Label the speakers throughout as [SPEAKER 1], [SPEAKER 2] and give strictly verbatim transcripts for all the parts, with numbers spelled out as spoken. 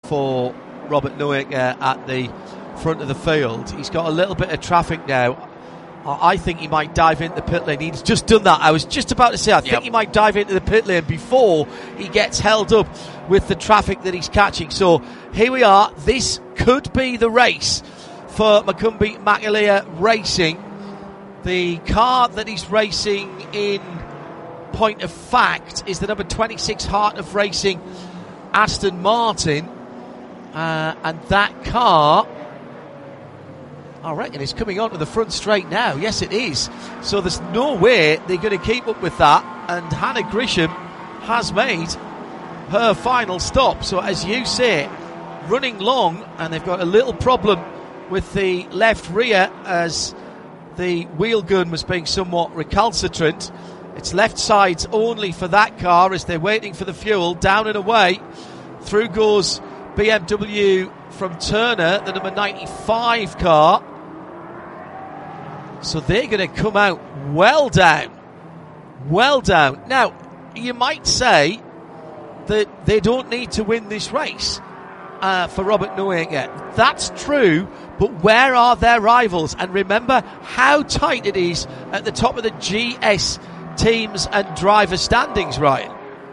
[SPEAKER 1] for Robert Noack uh, at the front of the field. He's got a little bit of traffic now. I think he might dive into the pit lane. He's just done that. I was just about to say, I think yep. he might dive into the pit lane before he gets held up with the traffic that he's catching. So here we are. This could be the race for Macumbi McAleer Racing. The car that he's racing in, point of fact, is the number twenty-six Heart of Racing Aston Martin. Uh, and that car, I reckon, is coming onto the front straight now. Yes, it is. So there's no way they're going to keep up with that. And Hannah Grisham has made her final stop. So as you say, running long, and they've got a little problem with the left rear as the wheel gun was being somewhat recalcitrant. It's left sides only for that car as they're waiting for the fuel. Down and away. Through goes B M W from Turner, the number ninety-five car. So they're going to come out well down. Well down. Now, you might say that they don't need to win this race uh, for Robert Noack yet. That's true, but where are their rivals? And remember how tight it is at the top of the G S teams and driver standings, Ryan.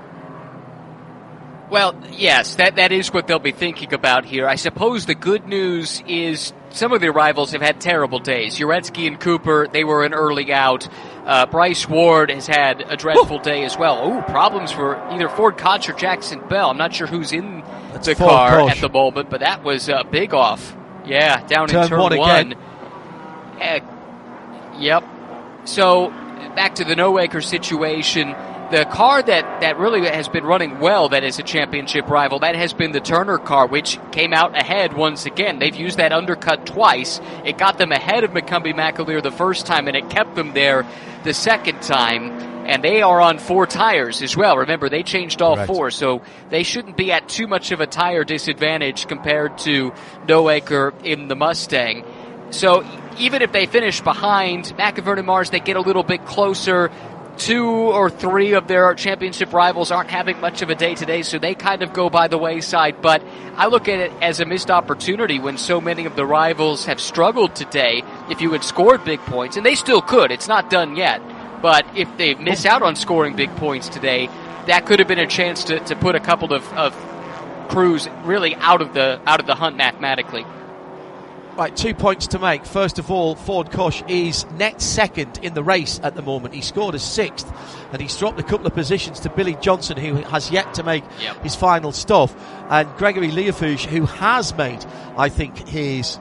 [SPEAKER 2] Well, yes, that that is what they'll be thinking about here. I suppose the good news is some of their rivals have had terrible days. Uretsky and Cooper, they were an early out. Uh, Bryce Ward has had a dreadful Ooh. day as well. Oh, problems for either Ford Koch or Jackson Bell. I'm not sure who's in That's the Ford car Koch. at the moment, but that was a uh, big off. Yeah, down turn in turn one. one. Uh, yep. So, back to the Noacker situation. The car that, that really has been running well, that is a championship rival, that has been the Turner car, which came out ahead once again. They've used that undercut twice. It got them ahead of Macumbi McAleer the first time, and it kept them there the second time. And they are on four tires as well. Remember, they changed all Correct. four, so they shouldn't be at too much of a tire disadvantage compared to Noacker in the Mustang. So even if they finish behind McIvern and Mars, they get a little bit closer. Two or three of their championship rivals aren't having much of a day today, so they kind of go by the wayside. But I look at it as a missed opportunity when so many of the rivals have struggled today. If you had scored big points, and they still could, it's not done yet. But if they miss out on scoring big points today, that could have been a chance to, to put a couple of, of crews really out of the out of the hunt mathematically.
[SPEAKER 1] Right, two points to make. First of all, Ford Koch is net second in the race at the moment. He scored a sixth, and he's dropped a couple of positions to Billy Johnson, who has yet to make yep. his final stop, and Gregory Leofouge, who has made, I think, his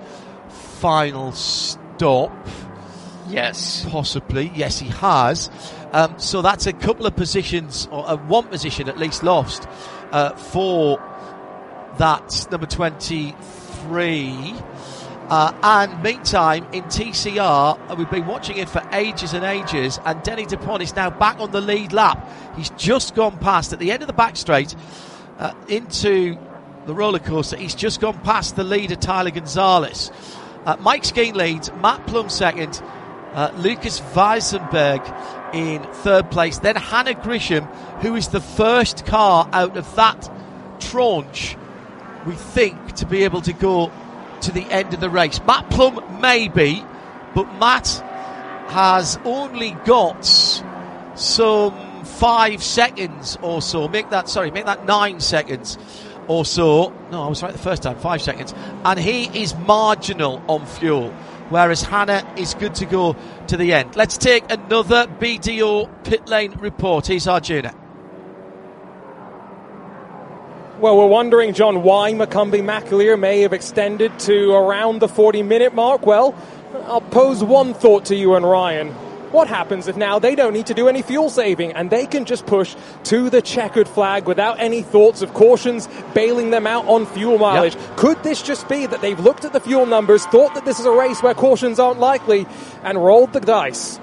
[SPEAKER 1] final stop.
[SPEAKER 2] Yes.
[SPEAKER 1] Possibly. Yes, he has. Um, so that's a couple of positions, or uh, one position at least lost uh, for that number twenty-three. Uh, and meantime, in T C R, uh, we've been watching it for ages and ages, and Denny Dupont is now back on the lead lap. He's just gone past, at the end of the back straight, uh, into the roller coaster. He's just gone past the leader, Tyler Gonzalez. Uh, Mike Skeen leads, Matt Plum second, uh, Lucas Weisenberg in third place. Then Hannah Grisham, who is the first car out of that tranche, we think, to be able to go to the end of the race. Matt Plum maybe, but Matt has only got some five seconds or so. Make that, sorry, make that nine seconds or so. No, I was right the first time, five seconds. And he is marginal on fuel, whereas Hannah is good to go to the end. Let's take another B D O pit lane report. Here's Arjuna.
[SPEAKER 3] Well, we're wondering, John, why Macumbi McAleer may have extended to around the forty-minute mark. Well, I'll pose one thought to you and Ryan. What happens if now they don't need to do any fuel saving and they can just push to the checkered flag without any thoughts of cautions bailing them out on fuel mileage? Yep. Could this just be that they've looked at the fuel numbers, thought that this is a race where cautions aren't likely, and rolled the dice?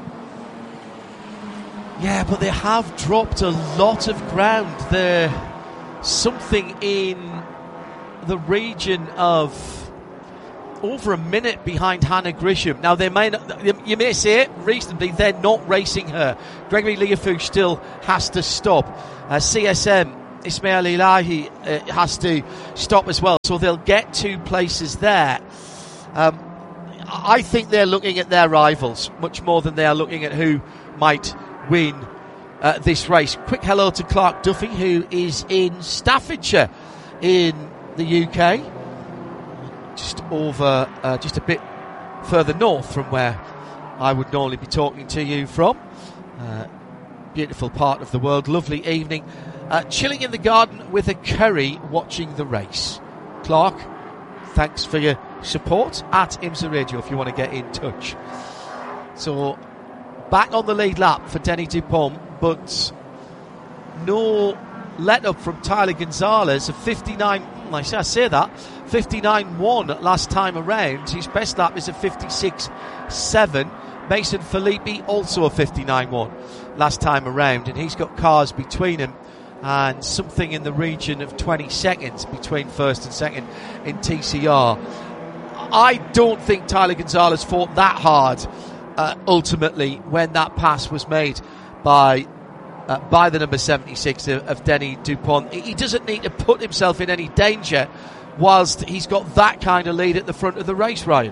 [SPEAKER 1] Yeah, but they have dropped a lot of ground there. Something in the region of over a minute behind Hannah Grisham. Now, they may not, you may say it reasonably, they're not racing her. Gregory Leofouge still has to stop. Uh, C S M Ismail Ilahi uh, has to stop as well, so they'll get two places there. Um, I think they're looking at their rivals much more than they are looking at who might win uh, this race. Quick hello to Clark Duffy, who is in Staffordshire in the U K, just over, uh, just a bit further north from where I would normally be talking to you from. Uh, beautiful part of the world, lovely evening. Uh, chilling in the garden with a curry, watching the race. Clark, thanks for your support at IMSA Radio if you want to get in touch. So back on the lead lap for Denny Dupont, but no let up from Tyler Gonzalez, a fifty-nine, I say that, fifty-nine one last time around. His best lap is a fifty-six seven. Mason Filippi also a fifty-nine one last time around, and he's got cars between him and something in the region of twenty seconds between first and second in T C R. I don't think Tyler Gonzalez fought that hard uh, ultimately when that pass was made by uh, by the number seventy-six of, of Denny Dupont. He doesn't need to put himself in any danger whilst he's got that kind of lead at the front of the race, Ryan.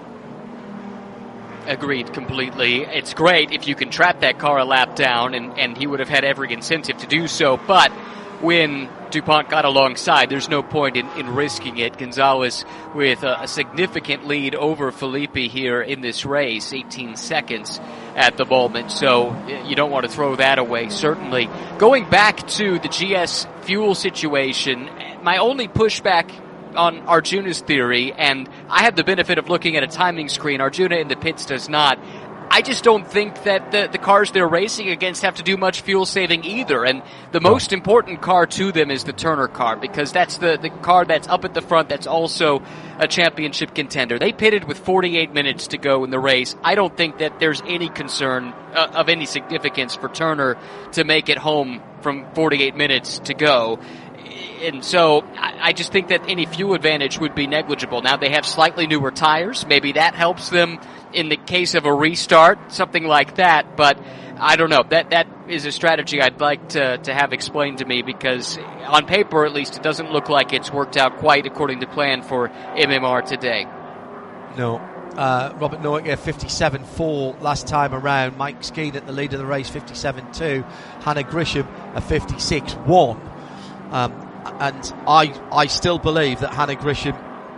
[SPEAKER 2] Agreed completely. It's great if you can trap that car a lap down, and, and he would have had every incentive to do so, but when DuPont got alongside, there's no point in, in risking it. Gonzalez with a, a significant lead over Filippi here in this race, eighteen seconds at the moment, so you don't want to throw that away, certainly. Going back to the G S fuel situation, my only pushback on Arjuna's theory, and I have the benefit of looking at a timing screen, Arjuna in the pits does not. I just don't think that the, the cars they're racing against have to do much fuel saving either, and the most important car to them is the Turner car, because that's the, the car that's up at the front that's also a championship contender. They pitted with forty-eight minutes to go in the race. I don't think that there's any concern uh, of any significance for Turner to make it home from forty-eight minutes to go. And so I just think that any fuel advantage would be negligible. Now they have slightly newer tires. Maybe that helps them in the case of a restart, something like that. But I don't know. That that is a strategy I'd like to, to have explained to me, because on paper, at least, it doesn't look like it's worked out quite according to plan for M M R today.
[SPEAKER 1] No. Uh, Robert Noack, fifty-seven four last time around. Mike Skeen at the lead of the race, fifty-seven two. Hannah Grisham, a fifty-six one. Um, and I I still believe that Hannah Grisham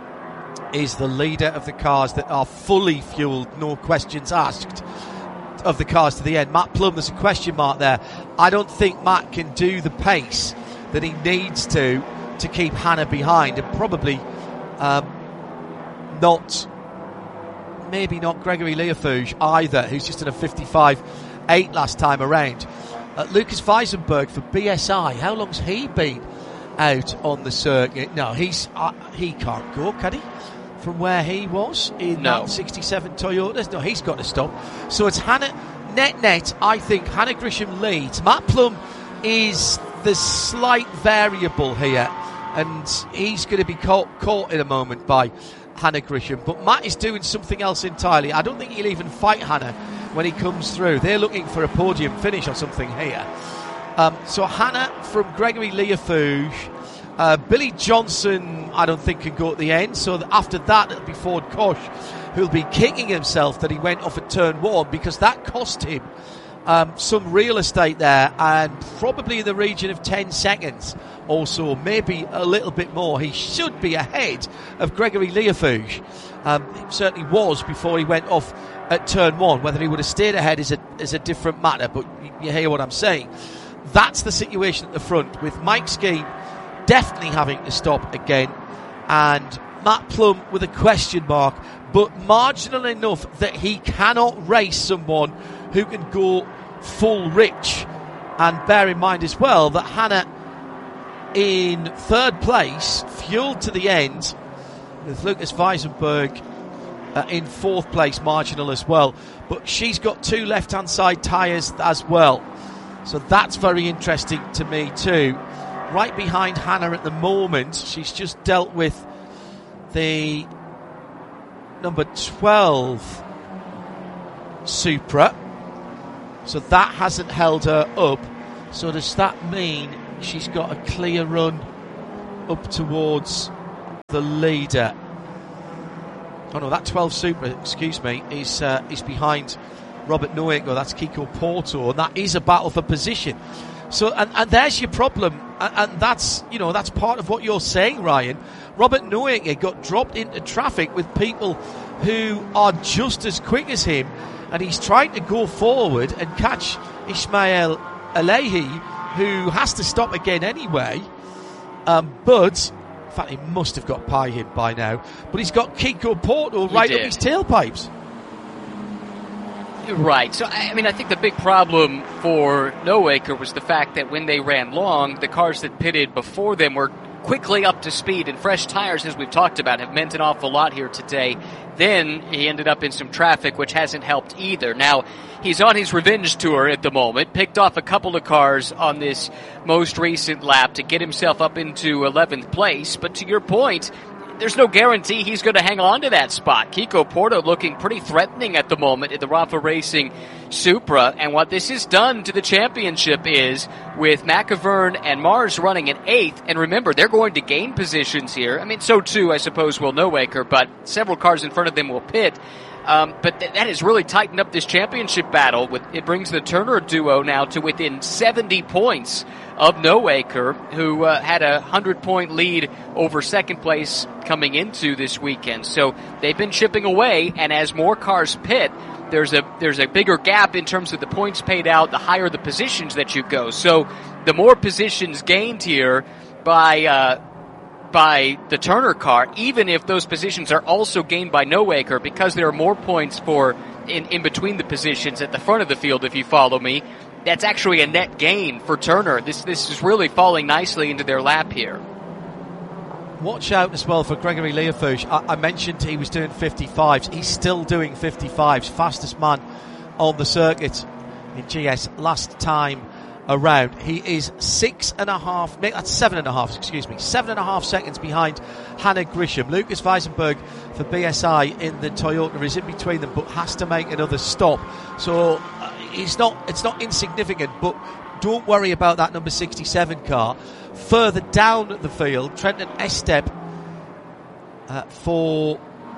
[SPEAKER 1] is the leader of the cars that are fully fueled, no questions asked, of the cars to the end. Matt Plum, there's a question mark there. I don't think Matt can do the pace that he needs to to keep Hannah behind, and probably um, not, maybe not Gregory Leofouge either, who's just in a fifty-five eight last time around. Uh, Lucas Weisenberg for B S I, how long's he been out on the circuit? No, he's uh, he can't go, can he? From where he was in
[SPEAKER 2] no.
[SPEAKER 1] that sixty-seven Toyotas. No, he's got to stop. So it's Hannah, net net, I think Hannah Grisham leads. Matt Plum is the slight variable here, and he's going to be caught, caught in a moment by Hannah Grisham. But Matt is doing something else entirely. I don't think he'll even fight Hannah when he comes through. They're looking for a podium finish or something here. Um, so Hannah from Gregory Leofouge. Uh, Billy Johnson, I don't think, can go at the end. So after that, it'll be Ford Koch, who'll be kicking himself that he went off at turn one, because that cost him um, some real estate there, and probably in the region of ten seconds or so, maybe a little bit more. He should be ahead of Gregory Leofouge. Um, he certainly was before he went off at turn one. Whether he would have stayed ahead is a, is a different matter, but you hear what I'm saying. That's the situation at the front, with Mike Skeen definitely having to stop again, and Matt Plum with a question mark, but marginal enough that he cannot race someone who can go full rich. And bear in mind as well that Hannah in third place, fueled to the end, with Lucas Weisenberg uh, in fourth place, marginal as well, but she's got two left hand side tyres as well, so that's very interesting to me too. Right behind Hannah at the moment, she's just dealt with the number twelve Supra, so that hasn't held her up. So does that mean she's got a clear run up towards the leader. Oh no, that twelve Super, excuse me, is uh, is behind Robert Noaker. That's Kiko Porto, and that is a battle for position. So, and, and there's your problem, and, and that's, you know, that's part of what you're saying, Ryan. Robert Noaker got dropped into traffic with people who are just as quick as him, and he's trying to go forward and catch Ismail Alehi, who has to stop again anyway. Um, but in fact, he must have got pie him by now. But he's got Kiko Porto right up his tailpipes.
[SPEAKER 2] Right. So, I mean, I think the big problem for Noaker was the fact that when they ran long, the cars that pitted before them were quickly up to speed, and fresh tires, as we've talked about, have meant an awful lot here today. Then he ended up in some traffic, which hasn't helped either. Now, he's on his revenge tour at the moment, picked off a couple of cars on this most recent lap to get himself up into eleventh place, but to your point, there's no guarantee he's going to hang on to that spot. Kiko Porto looking pretty threatening at the moment in the Rafa Racing Supra, and what this has done to the championship is, with McIvern and Mars running in eighth, and remember, they're going to gain positions here. I mean, so too, I suppose, will Noaker, but several cars in front of them will pit. Um, but th- that has really tightened up this championship battle. With, it brings the Turner duo now to within seventy points of Noaker, who uh, had a one hundred point lead over second place coming into this weekend. So they've been chipping away, and as more cars pit, there's a there's a bigger gap in terms of the points paid out, the higher the positions that you go. So the more positions gained here by uh, by the Turner car, even if those positions are also gained by Noaker, because there are more points for in, in between the positions at the front of the field, if you follow me, that's actually a net gain for Turner. This this is really falling nicely into their lap here.
[SPEAKER 1] Watch out as well for Gregory Leofouche. I, I mentioned he was doing fifty-fives. He's still doing fifty-fives. Fastest man on the circuit in G S last time around. He is six and a half, that's seven and a half, excuse me, seven and a half seconds behind Hannah Grisham. Lucas Weisenberg for B S I in the Toyota is in between them, but has to make another stop. So uh, it's not, it's not insignificant, but don't worry about that number sixty-seven car. Further down the field, Trenton Estep uh, for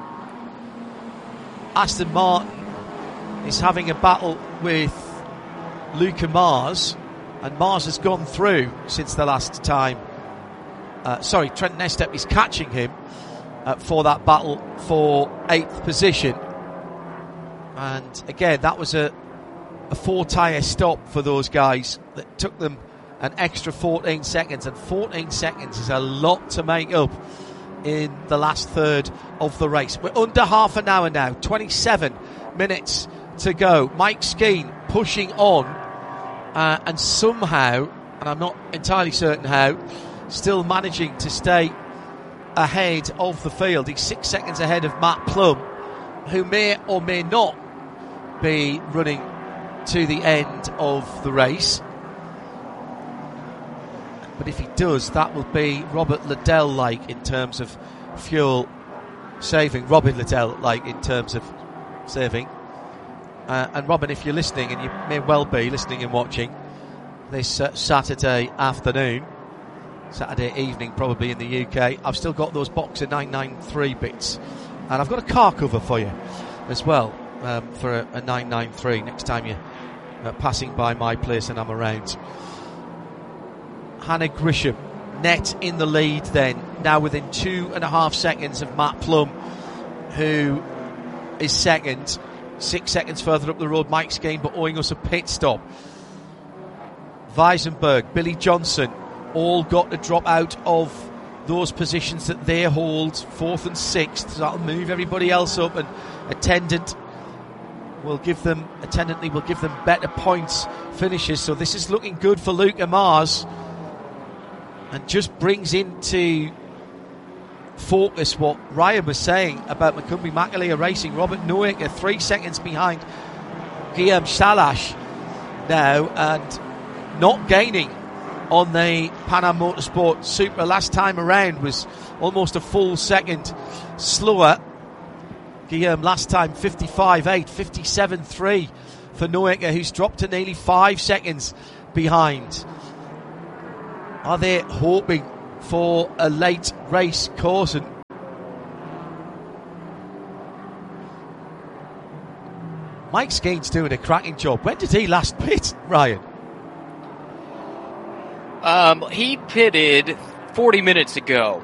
[SPEAKER 1] Aston Martin is having a battle with Luca Mars, and Mars has gone through since the last time. Uh, sorry, Trenton Estep is catching him uh, for that battle for eighth position. And again, that was a, a four-tyre stop for those guys that took them an extra fourteen seconds, and fourteen seconds is a lot to make up in the last third of the race. We're under half an hour now, twenty-seven minutes to go. Mike Skeen pushing on, uh, and somehow, and I'm not entirely certain how, still managing to stay ahead of the field. He's six seconds ahead of Matt Plum, who may or may not be running to the end of the race. But if he does, that will be Robert Liddell-like in terms of fuel saving. Robin Liddell-like in terms of saving. Uh, and Robin, if you're listening, and you may well be listening and watching this uh, Saturday afternoon, Saturday evening probably in the U K, I've still got those Boxer nine ninety-three bits. And I've got a car cover for you as well, um, for a, a nine ninety-three next time you're uh, passing by my place and I'm around. Hannah Grisham, net in the lead then, now within two and a half seconds of Matt Plum, who is second. Six seconds further up the road, Mike Skeen, but owing us a pit stop. Weisenberg, Billy Johnson, all got to drop out of those positions that they hold, fourth and sixth. So that'll move everybody else up, and attendant will give them, attendantly will give them better points finishes. So this is looking good for Luca Mars, and just brings into focus what Ryan was saying about Macumbi Macaleer Racing. Robert Noaker three seconds behind Guillaume Salash now, and not gaining on the Pan Am Motorsport Supra. Last time around was almost a full second slower. Guillaume last time fifty-five eight, fifty-seven three for Noaker, who's dropped to nearly five seconds behind. are they hoping for a late race caution? Mike Skeen's doing a cracking job. When did he last pit, Ryan?
[SPEAKER 2] Um, he pitted forty minutes ago.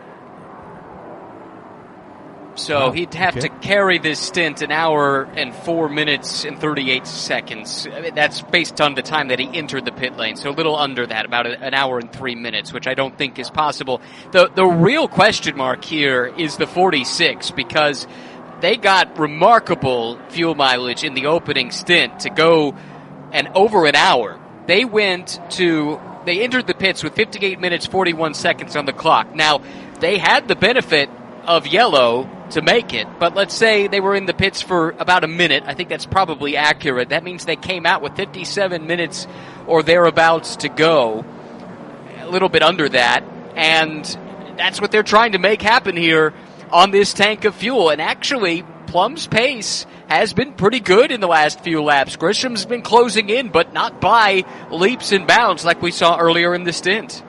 [SPEAKER 2] So
[SPEAKER 1] Oh,
[SPEAKER 2] he'd have
[SPEAKER 1] okay.
[SPEAKER 2] to carry this stint an hour and four minutes and thirty-eight seconds. I mean, that's based on the time that he entered the pit lane. So a little under that, about a, an hour and three minutes, which I don't think is possible. The, the real question mark here is the forty-six, because they got remarkable fuel mileage in the opening stint to go an over an hour. They went to, they entered the pits with fifty-eight minutes, forty-one seconds on the clock. Now, they had the benefit of yellow to make it, but let's say they were in the pits for about a minute. I think that's probably accurate. That means they came out with fifty-seven minutes or thereabouts to go, a little bit under that, and that's what they're trying to make happen here on this tank of fuel. And actually, Plum's pace has been pretty good in the last few laps. Grisham's been closing in, but not by leaps and bounds like we saw earlier in the stint.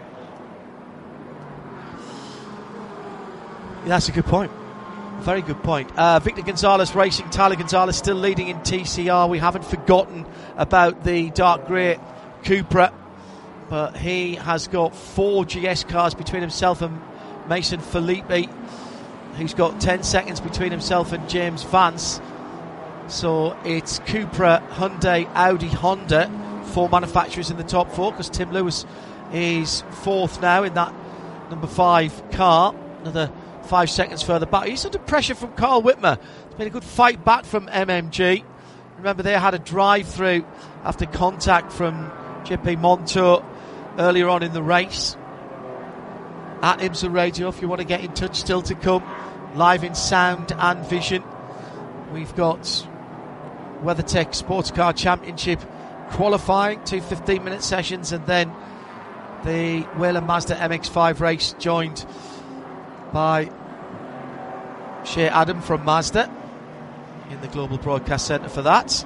[SPEAKER 1] Yeah, that's a good point. Very good point. Uh, Victor Gonzalez Racing, Tyler Gonzalez still leading in T C R. We haven't forgotten about the dark grey Cupra, but he has got four G S cars between himself and Mason Filippi, who's got ten seconds between himself and James Vance. So it's Cupra, Hyundai, Audi, Honda, four manufacturers in the top four, because Tim Lewis is fourth now in that number five car. Another five seconds further back. He's under pressure from Carl Whitmer. It's been a good fight back from M M G. Remember, they had a drive-through after contact from J P Montour earlier on in the race. At IMSA Radio, if you want to get in touch, still to come. Live in sound and vision. We've got WeatherTech Sports Car Championship qualifying, two fifteen-minute sessions, and then the Whelen Mazda M X five race, joined by Shea Adam from Mazda in the Global Broadcast Centre for that.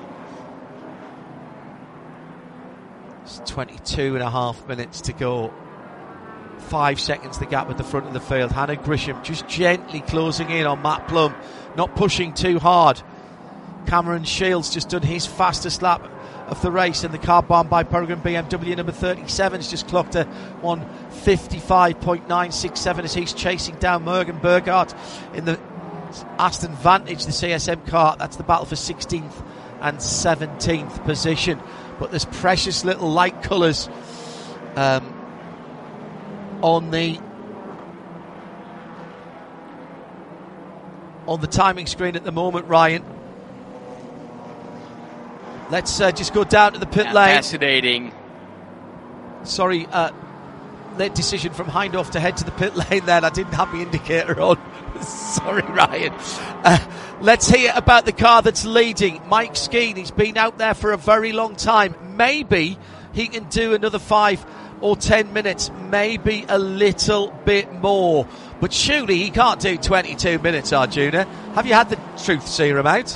[SPEAKER 1] It's twenty-two and a half minutes to go. Five seconds the gap at the front of the field. Hannah Grisham just gently closing in on Matt Plum, not pushing too hard. Cameron Shields just done his fastest lap of the race in the car bound by Peregrine B M W. Number thirty-seven has just clocked a one fifty-five point nine six seven as he's chasing down Morgan Burghardt in the Aston Vantage, the C S M car. That's the battle for sixteenth and seventeenth position. But there's precious little light colours um, on the on the timing screen at the moment, Ryan. Let's uh, just go down to the pit
[SPEAKER 2] yeah,
[SPEAKER 1] lane.
[SPEAKER 2] Fascinating.
[SPEAKER 1] Sorry, uh, late decision from Hindhaugh to head to the pit lane then. I didn't have the indicator on. Sorry, Ryan. Uh, let's hear about the car that's leading. Mike Skeen, he's been out there for a very long time. Maybe he can do another five or ten minutes, maybe a little bit more. But surely he can't do twenty-two minutes, Arjuna. Have you had the truth serum out?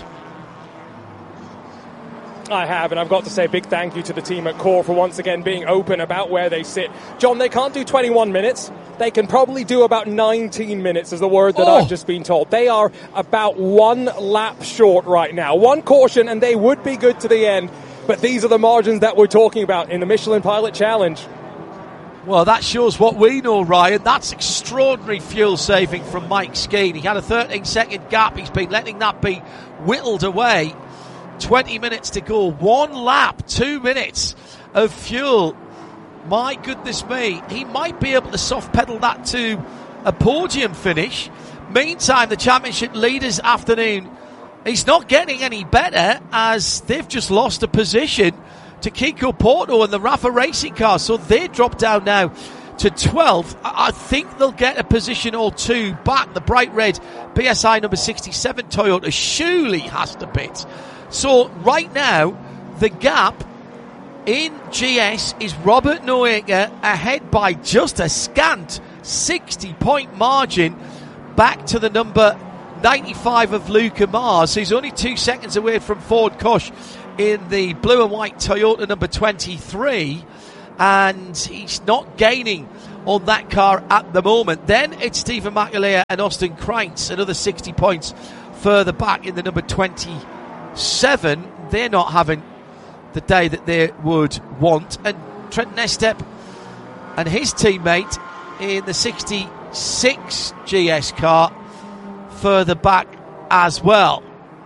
[SPEAKER 3] I have, and I've got to say a big thank you to the team at Core for once again being open about where they sit. John, they can't do twenty-one minutes. They can probably do about nineteen minutes, is the word that
[SPEAKER 1] oh.
[SPEAKER 3] I've just been told. They are about one lap short right now. One caution, and they would be good to the end. But these are the margins that we're talking about in the Michelin Pilot Challenge.
[SPEAKER 1] Well, that shows what we know, Ryan. That's extraordinary fuel saving from Mike Skeen. He had a thirteen second gap. He's been letting that be whittled away. twenty minutes to go. One lap, two minutes of fuel. My goodness me. He might be able to soft pedal that to a podium finish. Meantime, the championship leaders afternoon, he's not getting any better as they've just lost a position to Kiko Porto and the Rafa Racing car. So they drop down now to twelfth. I think they'll get a position or two back. The bright red B S I number sixty-seven Toyota surely has to pit. So right now, the gap in G S is Robert Noaker ahead by just a scant sixty point margin back to the number ninety-five of Luca Mars. He's only two seconds away from Ford Koch in the blue and white Toyota number twenty-three. and he's not gaining on that car at the moment. Then it's Stephen McAleer and Austin Kreitz, another sixty points further back in the number twenty-seven. They're not having the day that they would want. And Trent Nestep and his teammate in the sixty-six G S car further back as well.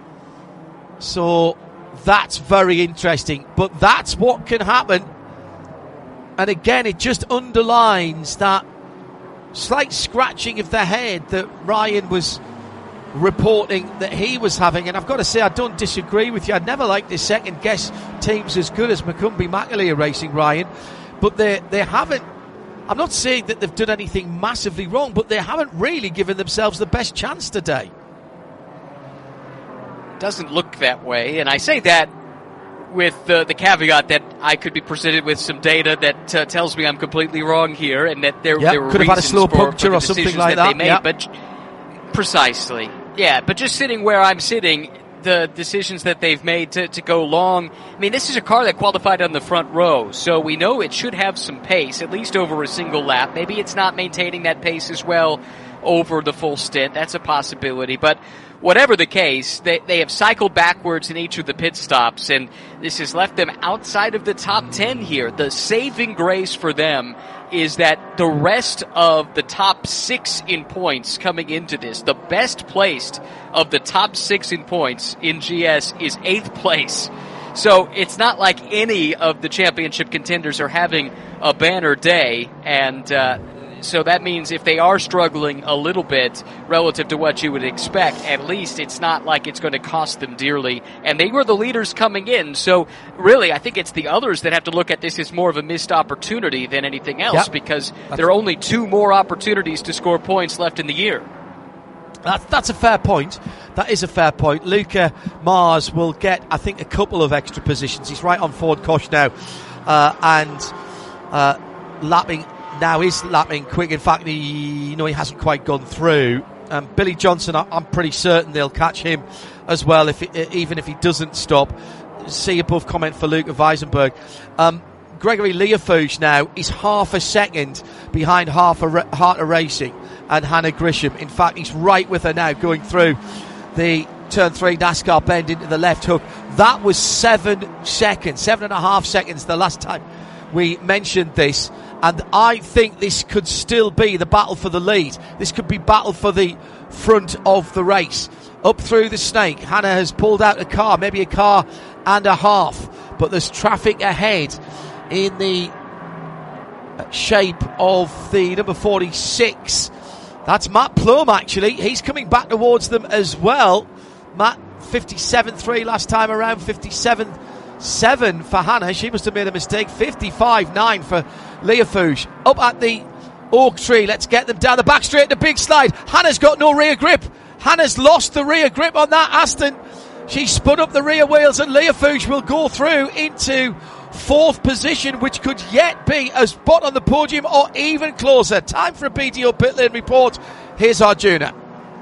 [SPEAKER 1] So that's very interesting. But that's what can happen. And again, it just underlines that slight scratching of the head that Ryan was reporting that he was having. And I've got to say, I don't disagree with you. I'd never like to second guess teams as good as McCumbee McAleer Racing, Ryan. But they they haven't, I'm not saying that they've done anything massively wrong, but they haven't really given themselves the best chance today.
[SPEAKER 2] Doesn't look that way. And I say that with uh, the caveat that I could be presented with some data that uh, tells me I'm completely wrong here, and that there,
[SPEAKER 1] yep,
[SPEAKER 2] there were
[SPEAKER 1] could have had a slow
[SPEAKER 2] for,
[SPEAKER 1] puncture
[SPEAKER 2] for the
[SPEAKER 1] or something like
[SPEAKER 2] that,
[SPEAKER 1] that.
[SPEAKER 2] They made,
[SPEAKER 1] yep.
[SPEAKER 2] But precisely, yeah. But just sitting where I'm sitting, the decisions that they've made to, to go long. I mean, this is a car that qualified on the front row, so we know it should have some pace, at least over a single lap. Maybe it's not maintaining that pace as well over the full stint. That's a possibility, but whatever the case, they, they have cycled backwards in each of the pit stops, and this has left them outside of the top ten here. The saving grace for them is that the rest of the top six in points coming into this, the best placed of the top six in points in G S is eighth place. So it's not like any of the championship contenders are having a banner day, and uh, so that means if they are struggling a little bit relative to what you would expect, at least it's not like it's going to cost them dearly. And they were the leaders coming in. So really, I think it's the others that have to look at this as more of a missed opportunity than anything else,
[SPEAKER 1] yep.
[SPEAKER 2] because there are only two more opportunities to score points left in the year.
[SPEAKER 1] That's, that's a fair point. That is a fair point. Luca Mars will get, I think, a couple of extra positions. He's right on Ford Koch now. Uh, and uh, lapping... Now is lapping quick. In fact, he, you know, he hasn't quite gone through. Um, Billy Johnson, I'm pretty certain they'll catch him as well, if it, even if he doesn't stop. See above comment for Luca Weisenberg. Um, Gregory Leofouge now is half a second behind half a Heart of Racing and Hannah Grisham. In fact, he's right with her now, going through the turn three NASCAR bend into the left hook. That was seven seconds, seven and a half seconds the last time we mentioned this. And I think this could still be the battle for the lead. This could be battle for the front of the race. Up through the snake, Hannah has pulled out a car, maybe a car and a half. But there's traffic ahead in the shape of the number forty-six. That's Matt Plum, actually. He's coming back towards them as well. Matt, fifty-seven three last time around, fifty-seven seven for Hannah. She must have made a mistake. fifty-five nine for Leofouge. Up at the oak tree. Let's get them down the back straight. The big slide. Hannah's got no rear grip. Hannah's lost the rear grip on that Aston. She spun up the rear wheels, and Leofouge will go through into fourth position, which could yet be a spot on the podium or even closer. Time for a B D O pit lane report. Here's Arjuna.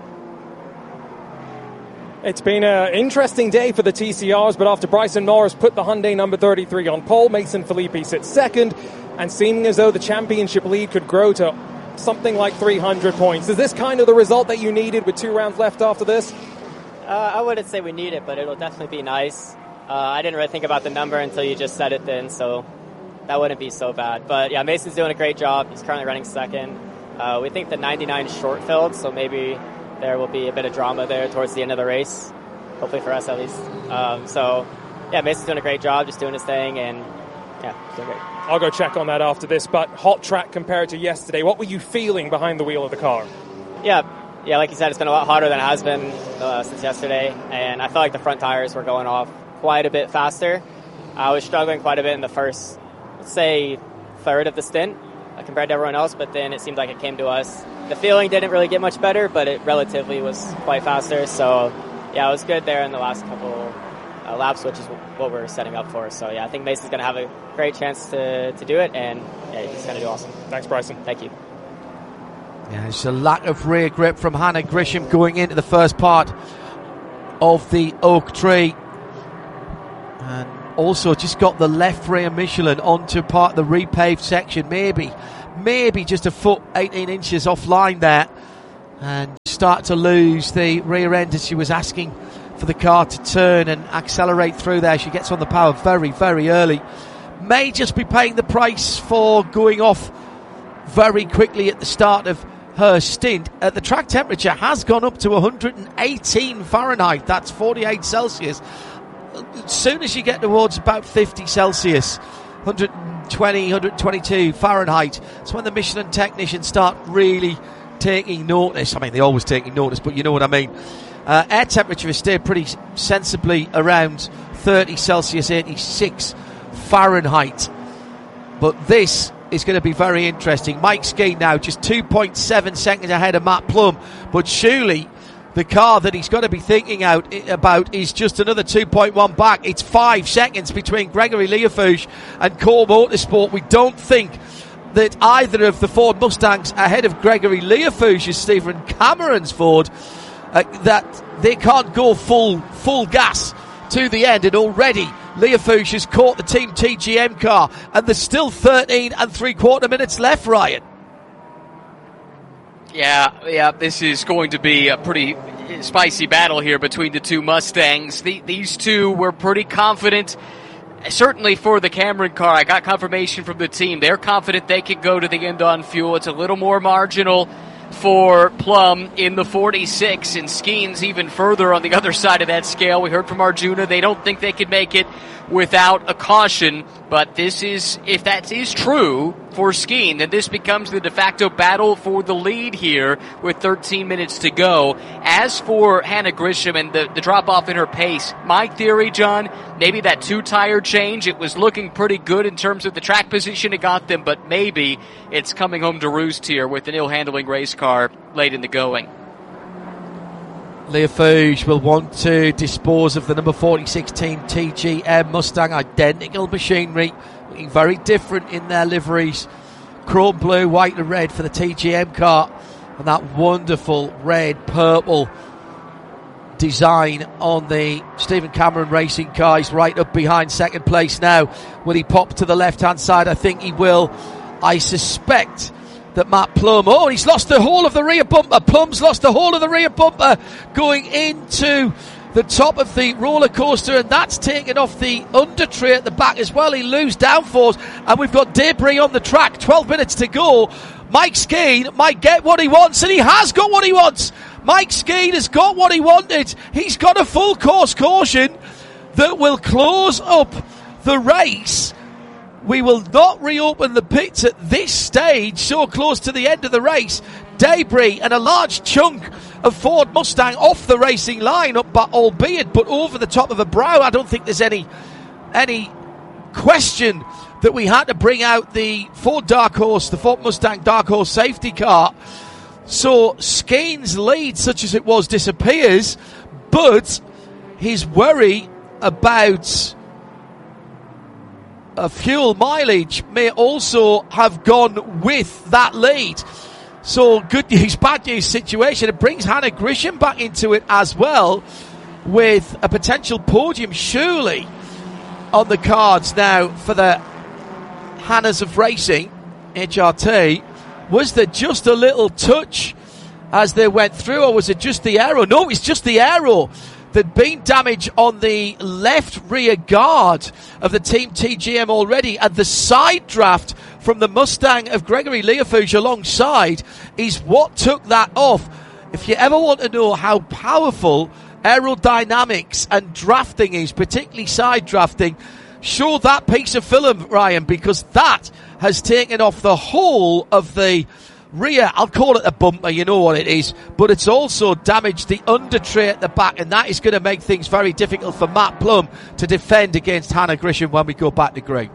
[SPEAKER 3] It's been an interesting day for the T C Rs, but after Bryson Morris put the Hyundai number thirty-three on pole, Mason Filippi sits second, and seeming as though the championship lead could grow to something like three hundred points. Is this kind of the result that you needed with two rounds left after this?
[SPEAKER 4] Uh, I wouldn't say we need it, but it'll definitely be nice. Uh, I didn't really think about the number until you just said it then, so that wouldn't be so bad. But yeah, Mason's doing a great job. He's currently running second. Uh, we think the ninety-nine is short filled, so maybe there will be a bit of drama there towards the end of the race, hopefully for us at least. Um, so, yeah, Mason's doing a great job, just doing his thing, and yeah, doing great.
[SPEAKER 3] I'll go check on that after this, but hot track compared to yesterday. What were you feeling behind the wheel of the car?
[SPEAKER 4] Yeah, yeah, like you said, it's been a lot hotter than it has been uh, since yesterday, and I felt like the front tires were going off quite a bit faster. I was struggling quite a bit in the first, let's say, third of the stint uh, compared to everyone else, but then it seemed like it came to us. The feeling didn't really get much better, but it relatively was quite faster. So, yeah, it was good there in the last couple uh, laps, which is what we're setting up for. So, yeah, I think Mason's going to have a great chance to, to do it, and yeah, he's going to do awesome.
[SPEAKER 3] Thanks, Bryson.
[SPEAKER 4] Thank you.
[SPEAKER 1] Yeah, it's a lack of rear grip from Hannah Grisham going into the first part of the oak tree. And Also, just got the left rear Michelin onto part of the repaved section. Maybe, maybe just a foot, eighteen inches offline there. And start to lose the rear end as she was asking for the car to turn and accelerate through there. She gets on the power very, very early. May just be paying the price for going off very quickly at the start of her stint. Uh, the track temperature has gone up to one hundred eighteen Fahrenheit. That's forty-eight Celsius. As soon as you get towards about fifty Celsius, one hundred twenty, one hundred twenty-two Fahrenheit, it's when the Michelin technicians start really taking notice. I mean, they're always taking notice, but you know what I mean. Uh, air temperature has stayed pretty sensibly around thirty Celsius, eighty-six Fahrenheit. But this is going to be very interesting. Mike Skeen now just two point seven seconds ahead of Matt Plum, but surely the car that he's got to be thinking out about is just another two point one back. It's five seconds between Gregory Liefooghe and Core Motorsport. We don't think that either of the Ford Mustangs ahead of Gregory Liefooghe's Stephen Cameron's Ford, uh, that they can't go full full gas to the end, and already Liefooghe has caught the Team T G M car, and there's still thirteen and three quarter minutes left, Ryan.
[SPEAKER 2] Yeah, yeah, this is going to be a pretty spicy battle here between the two Mustangs. The, these two were pretty confident, certainly for the Cameron car. I got confirmation from the team. They're confident they can go to the end on fuel. It's a little more marginal for Plum in the forty-six, and Skeen's even further on the other side of that scale. We heard from Arjuna they don't think they could make it without a caution, but this is, if that is true for Skeen, then this becomes the de facto battle for the lead here with thirteen minutes to go. As for Hannah Grisham and the, the drop-off in her pace, my theory, John, maybe that two-tire change, it was looking pretty good in terms of the track position it got them, but maybe it's coming home to roost here with an ill-handling race car late in the going.
[SPEAKER 1] Liefooghe will want to dispose of the number forty-six Team T G M Mustang. Identical machinery, looking very different in their liveries. Chrome blue, white and red for the T G M car, and that wonderful red purple design on the Stephen Cameron Racing car. He's right up behind second place now. Will he pop to the left hand side? I think he will. I suspect that Matt Plum, oh, he's lost the whole of the rear bumper. Plum's lost the whole of the rear bumper going into the top of the roller coaster, and that's taken off the under tray at the back as well. He loses downforce, and we've got debris on the track. twelve minutes to go. Mike Skeen might get what he wants, and he has got what he wants. Mike Skeen has got what he wanted. He's got a full course caution that will close up the race. We will not reopen the pits at this stage, so close to the end of the race. Debris and a large chunk of Ford Mustang off the racing line, up, but albeit but over the top of a brow. I don't think there's any any question that we had to bring out the Ford Dark Horse, the Ford Mustang Dark Horse safety car. So Skeen's lead, such as it was, disappears, but his worry about Uh, fuel mileage may also have gone with that lead. So good news, bad news situation. It brings Hannah Grisham back into it as well, with a potential podium surely on the cards now for the Hannahs of Racing, H R T. Was there just a little touch as they went through, or was it just the aero? No, it's just the aero. There'd been damage on the left rear guard of the Team T G M already, and the side draft from the Mustang of Gregory Liefooghe alongside is what took that off. If you ever want to know how powerful aerodynamics and drafting is, particularly side drafting, show that piece of film, Ryan, because that has taken off the whole of the rear, I'll call it a bumper, you know what it is, but it's also damaged the under tray at the back, and that is going to make things very difficult for Matt Plum to defend against Hannah Grisham when we go back to green.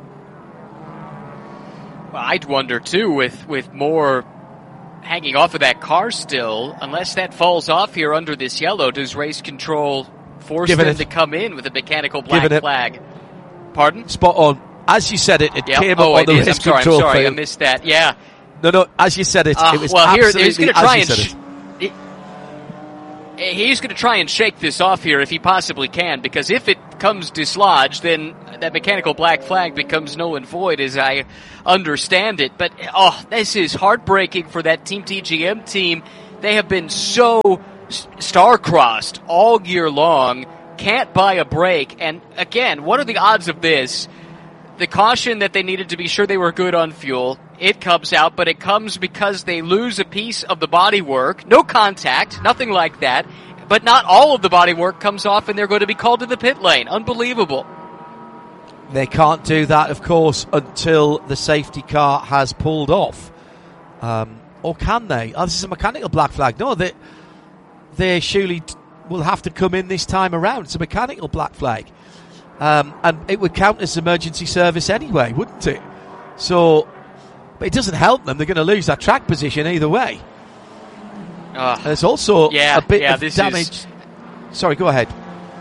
[SPEAKER 2] Well, I'd wonder too, with, with more hanging off of that car still, unless that falls off here under this yellow, does race control force
[SPEAKER 1] Giving
[SPEAKER 2] them
[SPEAKER 1] it.
[SPEAKER 2] to come in with a mechanical black
[SPEAKER 1] Giving
[SPEAKER 2] flag? It. Pardon?
[SPEAKER 1] Spot on. As you said it, it
[SPEAKER 2] yep.
[SPEAKER 1] came
[SPEAKER 2] oh,
[SPEAKER 1] up on the
[SPEAKER 2] race
[SPEAKER 1] race
[SPEAKER 2] I'm sorry,
[SPEAKER 1] control
[SPEAKER 2] I'm sorry,
[SPEAKER 1] field.
[SPEAKER 2] I missed that. Yeah.
[SPEAKER 1] No, no, as you said it,
[SPEAKER 2] Uh,
[SPEAKER 1] it was
[SPEAKER 2] well, here
[SPEAKER 1] absolutely
[SPEAKER 2] he's going to try
[SPEAKER 1] as
[SPEAKER 2] and
[SPEAKER 1] you
[SPEAKER 2] sh-
[SPEAKER 1] said
[SPEAKER 2] it. he's going to try and shake this off here if he possibly can, because if it comes dislodged, then that mechanical black flag becomes null and void, as I understand it. But, oh, this is heartbreaking for that Team T G M team. They have been so star-crossed all year long, can't buy a break. And, again, what are the odds of this? The caution that they needed to be sure they were good on fuel, it comes out, but it comes because they lose a piece of the bodywork. No contact, nothing like that. But not all of the bodywork comes off, and they're going to be called to the pit lane. Unbelievable.
[SPEAKER 1] They can't do that, of course, until the safety car has pulled off. Um, or can they? Oh, this is a mechanical black flag. No, they, they surely t- will have to come in this time around. It's a mechanical black flag. Um, and it would count as emergency service anyway, wouldn't it? So, but it doesn't help them. They're going to lose that track position either way. Uh, There's also
[SPEAKER 2] yeah,
[SPEAKER 1] a bit
[SPEAKER 2] yeah,
[SPEAKER 1] of
[SPEAKER 2] this
[SPEAKER 1] damage.
[SPEAKER 2] Is...
[SPEAKER 1] Sorry, go ahead.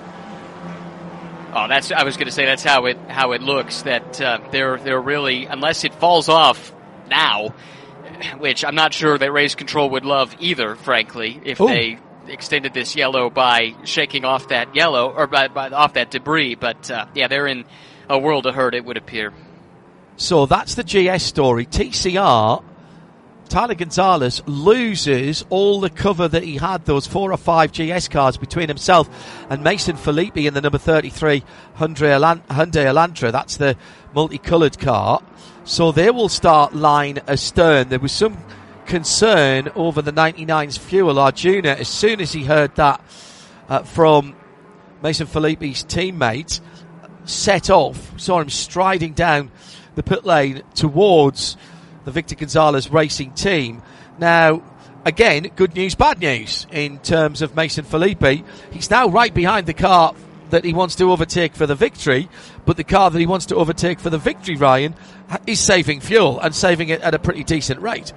[SPEAKER 2] Oh, that's. I was going to say that's how it how it looks. That uh, they're they're really, unless it falls off now, which I'm not sure that race control would love either. Frankly, if Ooh. they extended this yellow by shaking off that yellow or by, by off that debris, but uh, yeah, they're in a world of hurt, it would appear.
[SPEAKER 1] So that's the G S story. T C R, Tyler Gonzalez loses all the cover that he had, those four or five G S cars between himself and Mason Filippi in the number thirty-three Hyundai Elantra. That's the multicoloured car. So they will start line astern. There was some concern over the ninety-nine's fuel. Arjuna, as soon as he heard that uh, from Mason Filippi's teammate, set off, saw him striding down the pit lane towards the Victor Gonzalez Racing team. Now, again, good news, bad news in terms of Mason Filippi. He's now right behind the car that he wants to overtake for the victory, but the car that he wants to overtake for the victory, Ryan, is saving fuel and saving it at a pretty decent rate.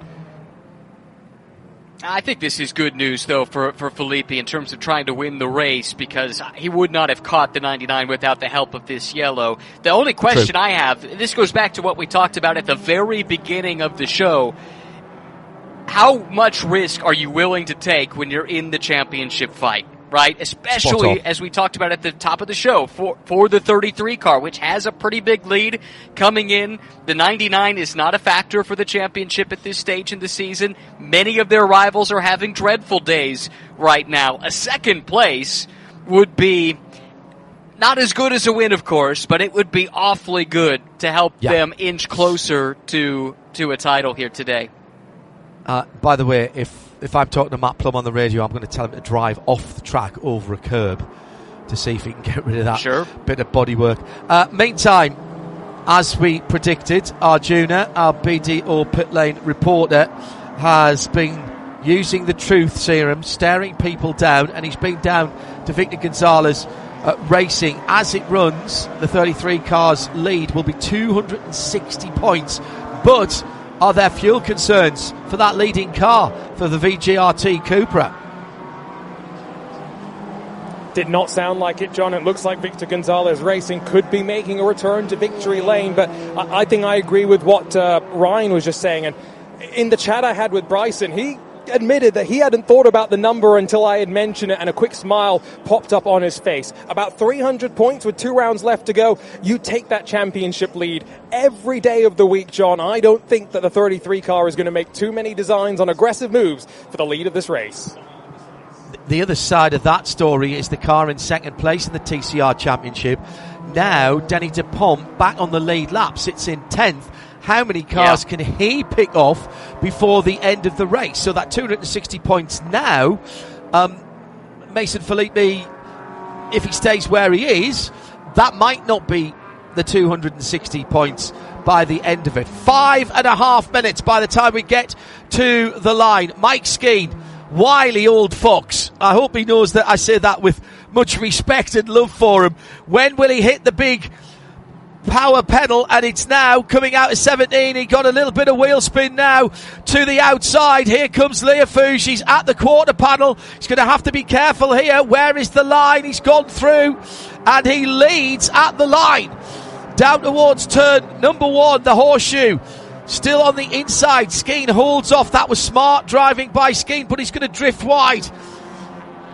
[SPEAKER 2] I think this is good news, though, for, for Filippi in terms of trying to win the race, because he would not have caught the ninety-nine without the help of this yellow. The only question True. I have, this goes back to what we talked about at the very beginning of the show, how much risk are you willing to take when you're in the championship fight? Right, especially as we talked about at the top of the show for for the thirty-three car, which has a pretty big lead coming in. The ninety-nine is not a factor for the championship at this stage in the season. Many of their rivals are having dreadful days right now. A second place would be not as good as a win, of course, but it would be awfully good to help yeah. them inch closer to to a title here today.
[SPEAKER 1] Uh, by the way, if if I'm talking to Matt Plum on the radio, I'm going to tell him to drive off the track over a curb to see if he can get rid of that
[SPEAKER 2] sure.
[SPEAKER 1] bit of bodywork. Uh, meantime, as we predicted, Arjuna, our B D O pit lane reporter, has been using the truth serum, staring people down, and he's been down to Victor Gonzalez uh, Racing. As it runs, the thirty-three car's lead will be two hundred sixty points, but are there fuel concerns for that leading car for the V G R T Cupra?
[SPEAKER 3] Did not sound like it, John. It looks like Victor Gonzalez Racing could be making a return to victory lane, but I, I think I agree with what uh, Ryan was just saying. And in the chat I had with Bryson, he admitted that he hadn't thought about the number until I had mentioned it, and a quick smile popped up on his face. About three hundred points with two rounds left to go. You take that championship lead every day of the week, John. I don't think that the thirty-three car is going to make too many designs on aggressive moves for the lead of this race.
[SPEAKER 1] The other side of that story is the car in second place in the T C R Championship. Now, Denny DePont back on the lead lap, sits in tenth. How many cars yeah. can he pick off before the end of the race? So that two hundred sixty points now, um, Mason Filippi, if he stays where he is, that might not be the two hundred sixty points by the end of it. Five and a half minutes by the time we get to the line. Mike Skeen, wily old fox. I hope he knows that I say that with much respect and love for him. When will he hit the big power pedal? And it's now coming out of seventeen. He got a little bit of wheel spin now to the outside. Here comes Leofouge. He's at the quarter panel. He's going to have to be careful here. Where is the line? He's gone through and he leads at the line down towards turn number one, the horseshoe. Still on the inside. Skeen holds off. That was smart driving by Skeen, but he's going to drift wide.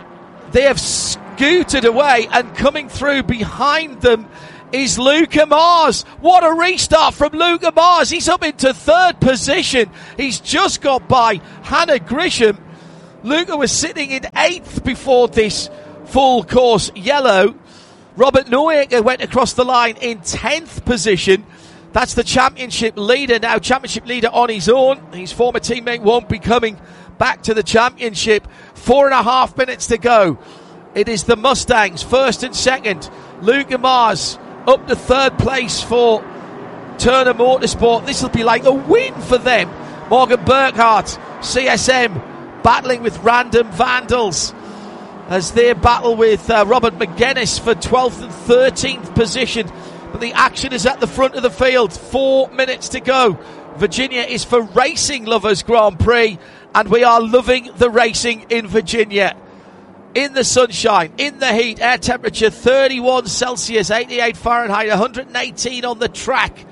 [SPEAKER 1] they have scooted away, and coming through behind them is Luca Mars. What a restart from Luca Mars. He's up into third position. He's just got by Hannah Grisham. Luca was sitting in eighth before this full course yellow. Robert Neuecker went across the line in tenth position. That's the championship leader now, championship leader on his own. His former teammate won't be coming back to the championship. Four and a half minutes to go. It is the Mustangs, first and second. Luca Mars up to third place for Turner Motorsport. This will be like a win for them. Morgan Burkhart, C S M, battling with Random Vandals as they battle with uh, Robert McGuinness for twelfth and thirteenth position. But the action is at the front of the field. Four minutes to go. Virginia is for Racing Lovers Grand Prix, and we are loving the racing in Virginia. In the sunshine, in the heat, air temperature thirty-one Celsius, eighty-eight Fahrenheit, one hundred eighteen on the track.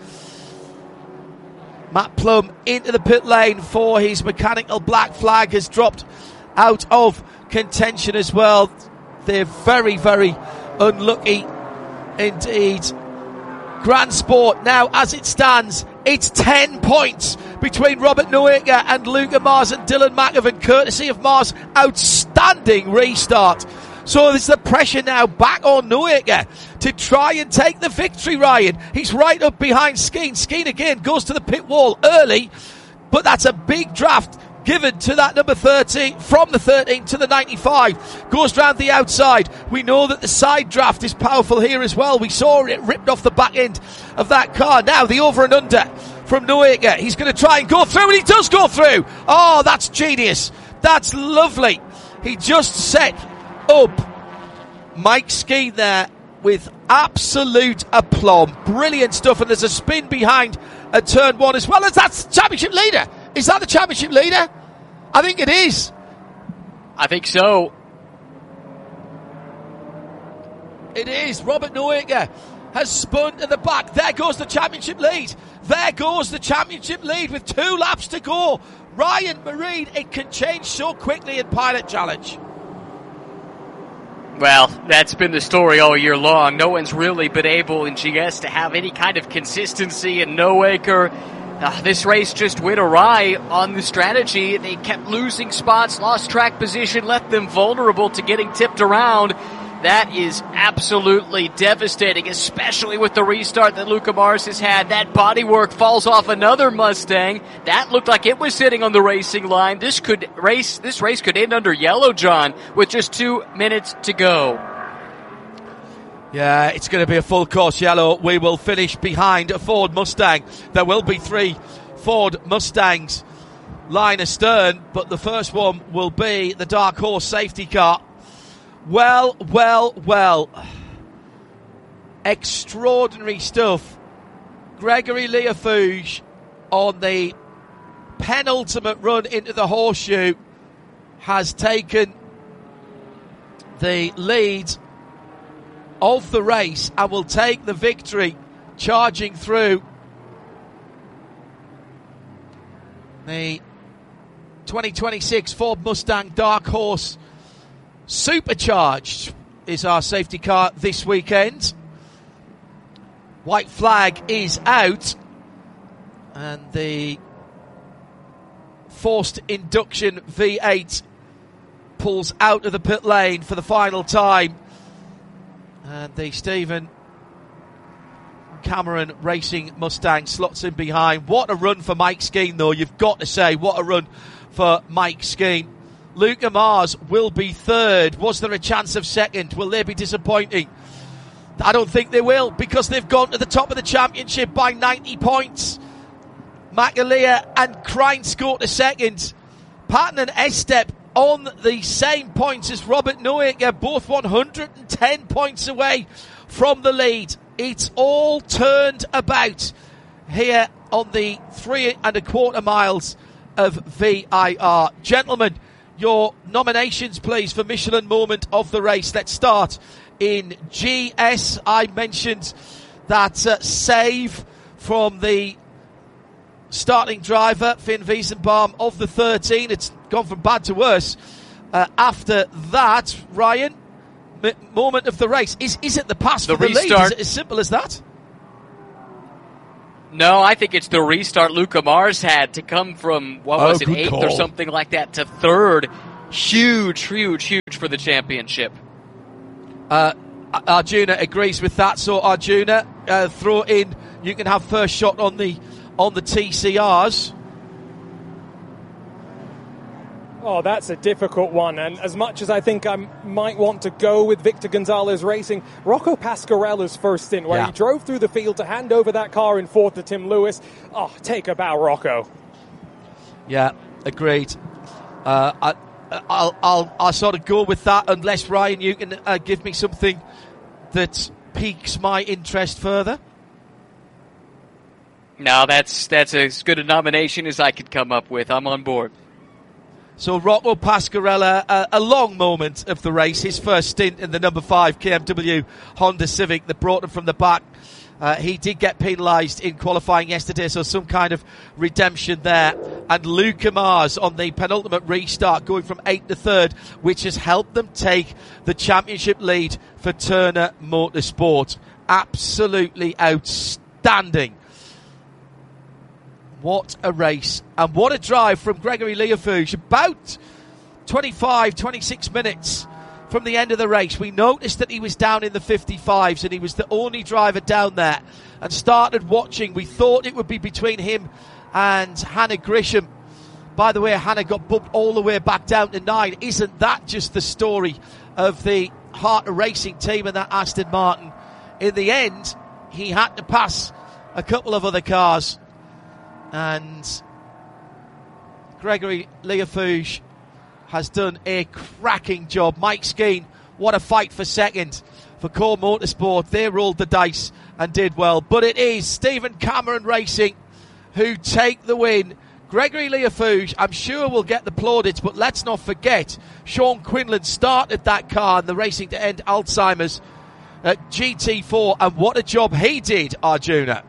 [SPEAKER 1] Matt Plum into the pit lane for his mechanical black flag, has dropped out of contention as well. They're very, very unlucky indeed. Grand Sport now, as it stands, it's ten points between Robert Neuecker and Luca Mars and Dylan McEvan, courtesy of Mars' outstanding restart. So there's the pressure now back on Neuecker to try and take the victory, Ryan. He's right up behind Skeen. Skeen again goes to the pit wall early, but that's a big draft given to that number thirteen, from the thirteen to the ninety-five, goes round the outside. We know that the side draft is powerful here as well. We saw it ripped off the back end of that car. Now the over and under from Neuecker. He's going to try and go through, and he does go through. Oh, that's genius. That's lovely. He just set up Mike Skeen there with absolute aplomb. Brilliant stuff, and there's a spin behind a turn one as well as that's championship leader. Is that the championship leader? I think it is.
[SPEAKER 2] I think so.
[SPEAKER 1] It is. Robert Neuecker has spun to the back. There goes the championship lead. There goes the championship lead with two laps to go. Ryan Marine, it can change so quickly in Pilot Challenge.
[SPEAKER 2] Well, that's been the story all year long. No one's really been able in G S to have any kind of consistency, and Neuecker, uh, this race just went awry on the strategy. They kept losing spots, lost track position, left them vulnerable to getting tipped around. That is absolutely devastating, especially with the restart that Luca Mars has had. That bodywork falls off another Mustang. That looked like it was sitting on the racing line. This could race, this race could end under yellow, John, with just two minutes to go.
[SPEAKER 1] Yeah, it's going to be a full course yellow. We will finish behind a Ford Mustang. There will be three Ford Mustangs line astern, but the first one will be the Dark Horse safety car. Well, well, well. Extraordinary stuff. Gregory Leafouge on the penultimate run into the horseshoe has taken the lead of the race and will take the victory, charging through the twenty twenty-six Ford Mustang Dark Horse Supercharged is our safety car this weekend. White flag is out, and the forced induction V eight pulls out of the pit lane for the final time, and the Stephen Cameron Racing Mustang slots in behind. What a run for Mike Skeen, though, you've got to say. What a run for Mike Skeen. Luca Mars will be third. Was there a chance of second? Will they be disappointing? I don't think they will, because they've gone to the top of the championship by ninety points. McAleer and Kreintz go to second. Patton and Estep on the same points as Robert Neuecker, both one hundred ten points away from the lead. It's all turned about here on the three and a quarter miles of V I R. Gentlemen, your nominations, please, for Michelin moment of the race. Let's start in G S. I mentioned that uh, save from the starting driver, Finn Wiesenbaum, of the thirteen. It's gone from bad to worse. Uh, after that, Ryan, m- moment of the race. Is is it the pass
[SPEAKER 2] The
[SPEAKER 1] for the lead?
[SPEAKER 2] restart.
[SPEAKER 1] Is it as simple as that?
[SPEAKER 2] No, I think it's the restart Luca Mars had to come from, what
[SPEAKER 1] Oh,
[SPEAKER 2] was it,
[SPEAKER 1] good
[SPEAKER 2] eighth
[SPEAKER 1] call.
[SPEAKER 2] or something like that to third. Huge, huge, huge for the championship.
[SPEAKER 1] Uh, Arjuna agrees with that. So Arjuna, uh, throw in. You can have first shot on the on the T C Rs.
[SPEAKER 3] Oh, that's a difficult one. And as much as I think I might want to go with Victor Gonzalez Racing, Rocco Pasquarella's first stint, where
[SPEAKER 1] Yeah.
[SPEAKER 3] he drove through the field to hand over that car in fourth to Tim Lewis. Oh, take a bow, Rocco.
[SPEAKER 1] Yeah, agreed. Uh, I, I'll, I'll, I'll sort of go with that, unless Ryan, you can uh, give me something that piques my interest further.
[SPEAKER 2] No, that's that's as good a nomination as I could come up with. I'm on board.
[SPEAKER 1] So Rocco Pasquarella, uh, a long moment of the race, his first stint in the number five K M W Honda Civic that brought him from the back. Uh, he did get penalised in qualifying yesterday, so some kind of redemption there. And Luca Mars on the penultimate restart, going from eighth to third, which has helped them take the championship lead for Turner Motorsport. Absolutely outstanding. What a race, and what a drive from Gregory Leofouge. About twenty-five, twenty-six minutes from the end of the race, we noticed that he was down in the fifty-fives, and he was the only driver down there, and started watching. We thought it would be between him and Hannah Grisham. By the way, Hannah got bumped all the way back down to nine. Isn't that just the story of the Heart of Racing team and that Aston Martin? In the end, he had to pass a couple of other cars, and Gregory Leofouge has done a cracking job. Mike Skeen, what a fight for second for Core Motorsport. They rolled the dice and did well. But it is Stephen Cameron Racing who take the win. Gregory Leofouge, I'm sure, will get the plaudits, but let's not forget, Sean Quinlan started that car in the Racing to End Alzheimer's at G T four, and what a job he did, Arjuna.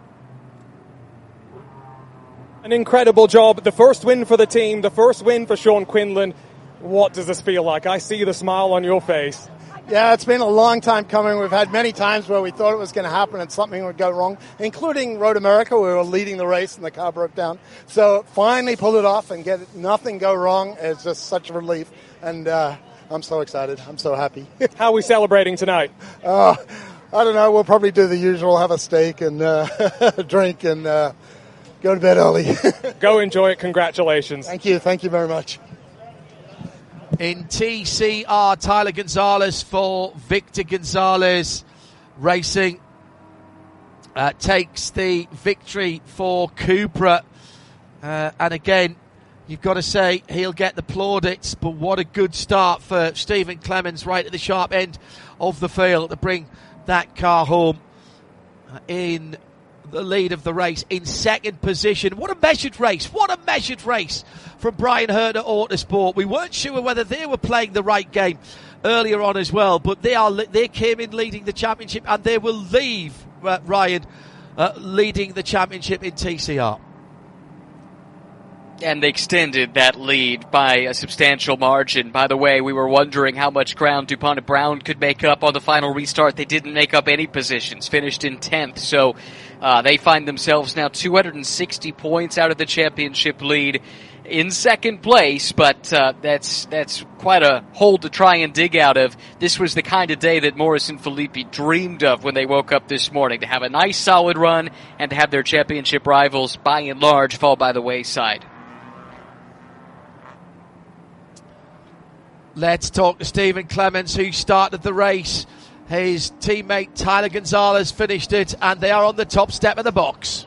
[SPEAKER 3] An incredible job. The first win for the team, the first win for Sean Quinlan. What does this feel like? I see the smile on your face.
[SPEAKER 5] Yeah, it's been a long time coming. We've had many times where we thought it was going to happen and something would go wrong, including Road America, where we were leading the race and the car broke down. So finally pull it off and get nothing go wrong is just such a relief. And uh, I'm so excited. I'm so happy.
[SPEAKER 3] How are we celebrating tonight?
[SPEAKER 5] Uh, I don't know. We'll probably do the usual, have a steak and uh, drink and uh, go to bed early.
[SPEAKER 3] Go enjoy it. Congratulations.
[SPEAKER 5] Thank you. Thank you very much.
[SPEAKER 1] In T C R, Tyler Gonzalez for Victor Gonzalez Racing uh, takes the victory for Cupra. Uh, and again, you've got to say he'll get the plaudits, but what a good start for Stephen Clemens right at the sharp end of the field to bring that car home uh, in the lead of the race, in second position. What a measured race. What a measured race from Brian Herter Autosport. We weren't sure whether they were playing the right game earlier on as well, but they are they came in leading the championship, and they will leave uh, Ryan uh, leading the championship in T C R.
[SPEAKER 2] And they extended that lead by a substantial margin. By the way, we were wondering how much ground DuPont and Brown could make up on the final restart. They didn't make up any positions, finished in tenth. So uh, they find themselves now two hundred sixty points out of the championship lead in second place. But uh, that's that's quite a hole to try and dig out of. This was the kind of day that Morris and Filippi dreamed of when they woke up this morning, to have a nice solid run and to have their championship rivals, by and large, fall by the wayside.
[SPEAKER 1] Let's talk to Stephen Clemens, who started the race. His teammate Tyler Gonzalez finished it, and they are on the top step of the box.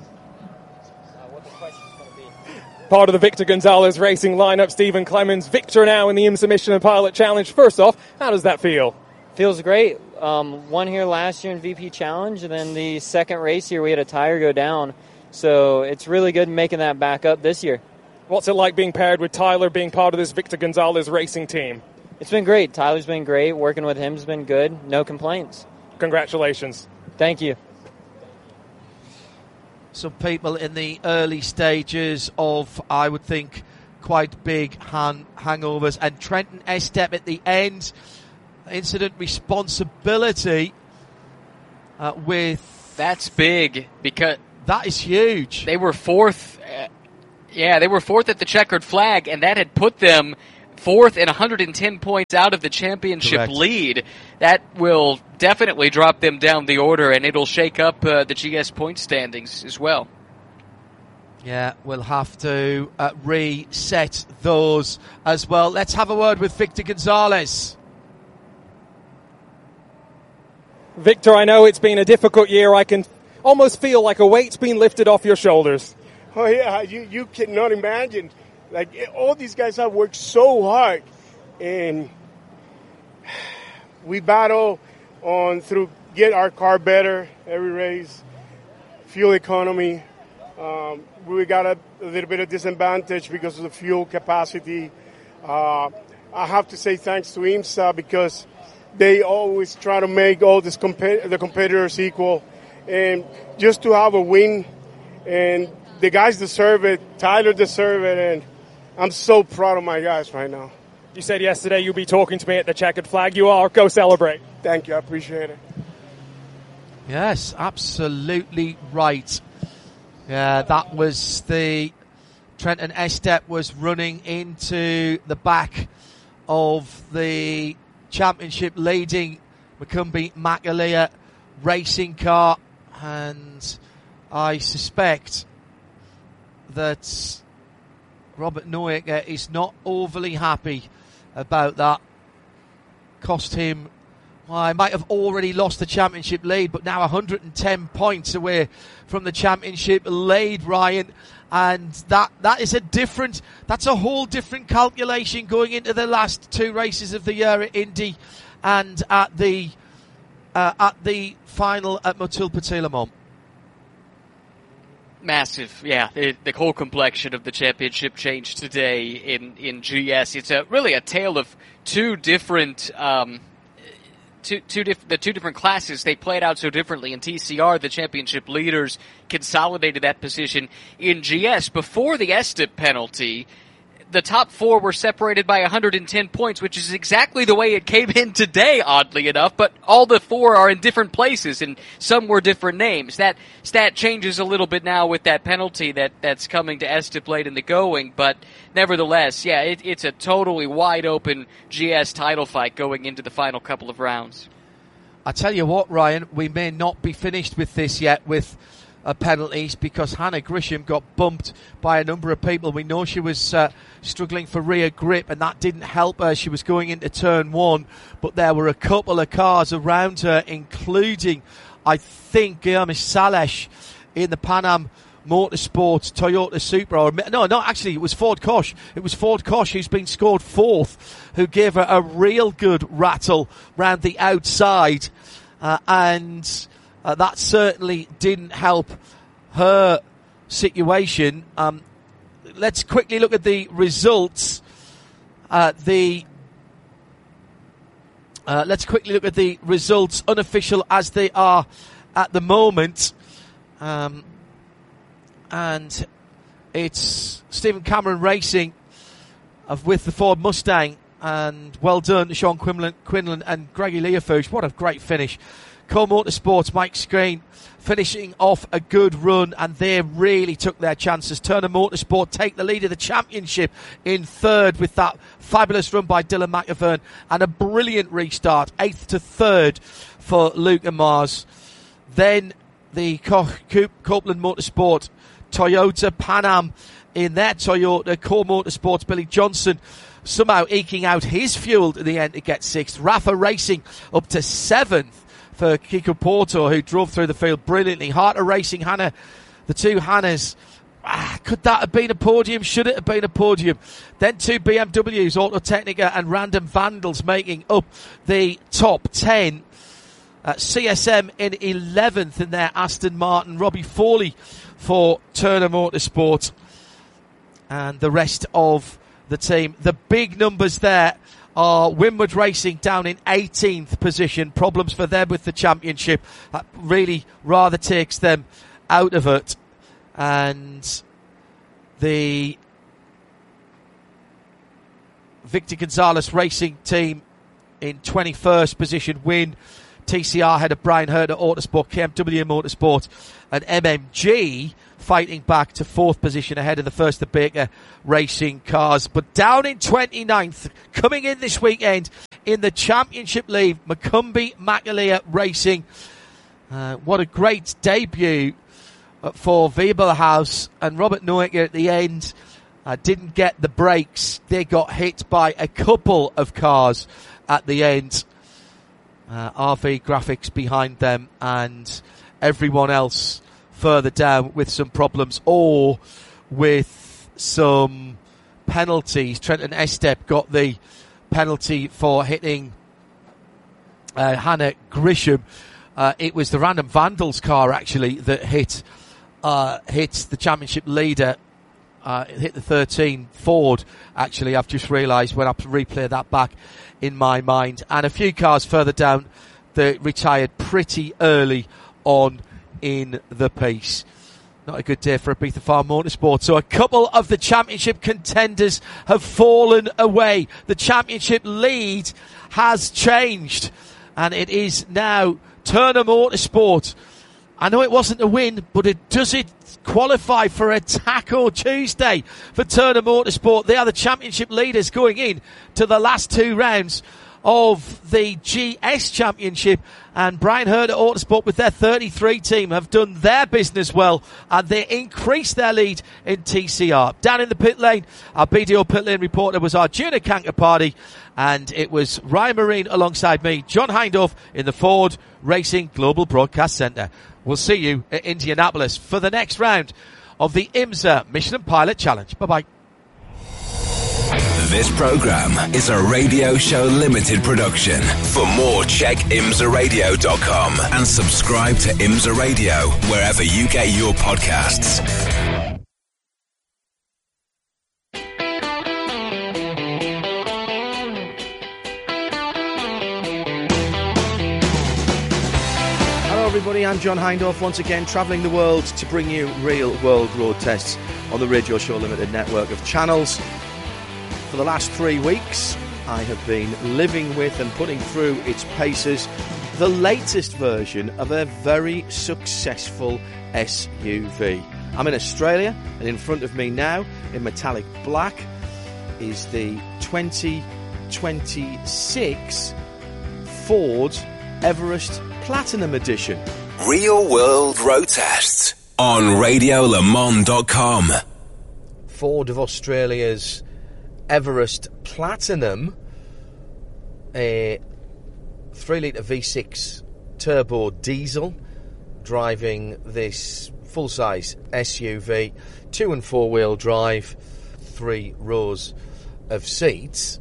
[SPEAKER 3] Part of the Victor Gonzalez Racing lineup, Stephen Clemens. Victor now in the IMSA Michelin Pilot Challenge. First off, how does that feel?
[SPEAKER 6] Feels great. Um, won here last year in V P Challenge, and then the second race here we had a tire go down. So it's really good making that back up this year.
[SPEAKER 3] What's it like being paired with Tyler, being part of this Victor Gonzalez Racing team?
[SPEAKER 6] It's been great. Tyler's been great. Working with him's been good. No complaints.
[SPEAKER 3] Congratulations.
[SPEAKER 6] Thank you.
[SPEAKER 1] Some people in the early stages of, I would think, quite big hand, hangovers. And Trenton Estep at the end, incident responsibility uh, with...
[SPEAKER 2] That's big, because...
[SPEAKER 1] That is huge.
[SPEAKER 2] They were fourth... Uh, yeah, they were fourth at the checkered flag, and that had put them fourth and one hundred ten points out of the championship
[SPEAKER 1] Correct.
[SPEAKER 2] lead. That will definitely drop them down the order, and it'll shake up uh, the G S point standings as well.
[SPEAKER 1] Yeah, we'll have to uh, reset those as well. Let's have a word with Victor Gonzalez.
[SPEAKER 3] Victor, I know it's been a difficult year. I can almost feel like a weight's been lifted off your shoulders.
[SPEAKER 7] Oh, yeah, you, you cannot imagine. Like, all these guys have worked so hard, and we battle on through get our car better every race, fuel economy. Um, we got a, a little bit of disadvantage because of the fuel capacity. Uh, I have to say thanks to IMSA because they always try to make all this compa- the competitors equal, and just to have a win, and the guys deserve it. Tyler deserves it, and I'm so proud of my guys right now.
[SPEAKER 3] You said yesterday you'll be talking to me at the checkered flag. You are. Go celebrate.
[SPEAKER 7] Thank you. I appreciate it.
[SPEAKER 1] Yes, absolutely right. Yeah, that was the... Trenton Estep was running into the back of the championship leading Macumbi Macaleer racing car, and I suspect that Robert Neuer is not overly happy about that. Cost him, well, I might have already lost the championship lead, but now one hundred ten points away from the championship lead, Ryan. And that that is a different, that's a whole different calculation going into the last two races of the year at Indy and at the uh, at the final at Motul Petit-Le-Mans.
[SPEAKER 2] Massive, yeah. The, the whole complexion of the championship changed today in, in G S. It's a, really a tale of two different, um, two, two diff- the two different classes. They played out so differently. In T C R, the championship leaders consolidated that position. In G S, before the Estep penalty, the top four were separated by one hundred ten points, which is exactly the way it came in today, oddly enough, but all the four are in different places, and some were different names. That stat changes a little bit now with that penalty that, that's coming to Estep late in the going, but nevertheless, yeah, it, it's a totally wide-open G S title fight going into the final couple of rounds.
[SPEAKER 1] I tell you what, Ryan, we may not be finished with this yet with Uh, penalties, because Hannah Grisham got bumped by a number of people. We know she was uh, struggling for rear grip, and that didn't help her. She was going into turn one, but there were a couple of cars around her, including, I think, Guillermo Sales in the Pan Am Motorsport Toyota Supra. Or, no, no, actually, it was Ford Koch. It was Ford Koch who's been scored fourth, who gave her a real good rattle round the outside, uh, and Uh, that certainly didn't help her situation. Um, let's quickly look at the results. Uh, the uh, let's quickly look at the results, unofficial as they are at the moment. Um, and it's Stephen Cameron Racing of with the Ford Mustang, and well done to Sean Quinlan, Quinlan and Greggy Leofouge. What a great finish. Cole Motorsports, Mike Screen, finishing off a good run, and they really took their chances. Turner Motorsport take the lead of the championship in third with that fabulous run by Dylan McIvern, and a brilliant restart, eighth to third for Luca Mars. Then the Copeland Motorsport, Toyota Pan Am in their Toyota, Core Motorsports, Billy Johnson somehow eking out his fuel at the end to get sixth. Rafa Racing up to seventh for Kiko Porto, who drove through the field brilliantly. Harter Racing, Hannah, the two Hannahs. Ah, could that have been a podium? Should it have been a podium? Then two B M Ws, Auto Technica and Random Vandals, making up the top ten. Uh, C S M in eleventh in their Aston Martin. Robbie Foley for Turner Motorsport. And the rest of the team. The big numbers there are Winward Racing down in eighteenth position. Problems for them with the championship. That really rather takes them out of it. And the Victor Gonzalez Racing Team in twenty-first position win. T C R ahead of Brian Herter Autosport, K M W Motorsport and M M G fighting back to fourth position ahead of the First of Baker Racing cars. But down in twenty-ninth, coming in this weekend in the Championship Lead, Macumbi McAleer Racing. Uh, what a great debut for Wiebelhaus, and Robert Noecker at the end uh, didn't get the brakes. They got hit by a couple of cars at the end. Uh, R V Graphics behind them and everyone else further down with some problems or with some penalties. Trenton Estep got the penalty for hitting uh, Hannah Grisham. Uh, it was the Random Vandals car actually that hit uh, hit the championship leader. Uh, it hit the thirteen Ford, actually. I've just realised when I replay that back in my mind. And a few cars further down that retired pretty early on in the piece. Not a good day for Ibiza Farm Motorsport. So a couple of the championship contenders have fallen away. The championship lead has changed. And it is now Turner Motorsport. I know it wasn't a win, but it does it qualify for a tackle Tuesday for Turner Motorsport. They are the championship leaders going in to the last two rounds of the G S Championship, and Brian Herter Autosport with their thirty-three team have done their business well, and they increased their lead in T C R. Down in the pit lane, our B D O pit lane reporter was Arjuna Kankaparty, and it was Ryan Marine alongside me, John Hindhaugh, in the Ford Racing Global Broadcast Centre. We'll see you at Indianapolis for the next round of the IMSA Michelin Pilot Challenge. Bye-bye.
[SPEAKER 8] This program is a Radio Show Limited production. For more, check imsa radio dot com and subscribe to IMSA Radio wherever you get your podcasts.
[SPEAKER 9] Everybody, I'm John Hindhaugh, once again travelling the world to bring you real world road tests on the Radio Show Limited network of channels. For the last three weeks, I have been living with and putting through its paces the latest version of a very successful S U V. I'm in Australia, and in front of me now, in metallic black, is the twenty twenty-six Ford Everest Platinum Edition.
[SPEAKER 8] Real World Road Tests on radio le mans dot com.
[SPEAKER 9] Ford of Australia's Everest Platinum, a three litre V six turbo diesel, driving this full-size S U V, two and four-wheel drive, three rows of seats.